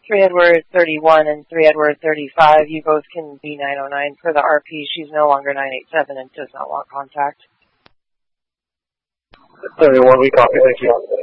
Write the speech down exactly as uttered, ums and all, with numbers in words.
three Edward thirty-one and three Edward thirty-five, you both can be nine oh nine for the R P. She's no longer nine eight seven and does not want contact. thirty-one, we copy, thank you.